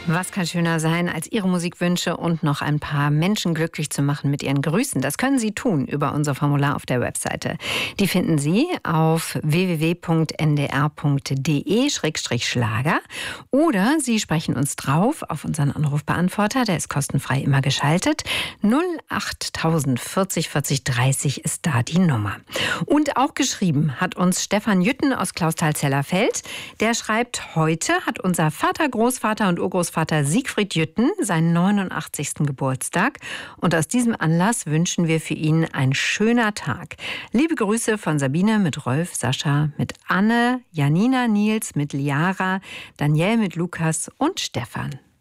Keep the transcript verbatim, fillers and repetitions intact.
Was kann schöner sein, als Ihre Musikwünsche und noch ein paar Menschen glücklich zu machen mit Ihren Grüßen? Das können Sie tun über unser Formular auf der Webseite. Die finden Sie auf w w w punkt n d r punkt d e slash schlager oder Sie sprechen uns drauf auf unseren Anrufbeantworter, der ist kostenfrei immer geschaltet. null acht vierzig vierzig dreißig ist da die Nummer. Und auch geschrieben hat uns Stefan Jütten aus Clausthal-Zellerfeld. Der schreibt, heute hat unser Vater, Großvater und Urgroßvater Siegfried Jütten seinen neunundachtzigsten Geburtstag. Und aus diesem Anlass wünschen wir für ihn ein schöner Tag. Liebe Grüße von Sabine mit Rolf, Sascha, mit Anne, Janina, Nils, mit Liara, Daniel mit Lukas und Stefan.